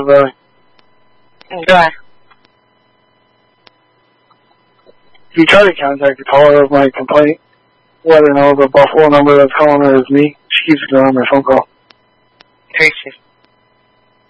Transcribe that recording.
Valley. Go ahead. If you try to contact the caller of my complaint, let her know the Buffalo number that's calling her is me. She keeps ignoring my phone call. Tracy.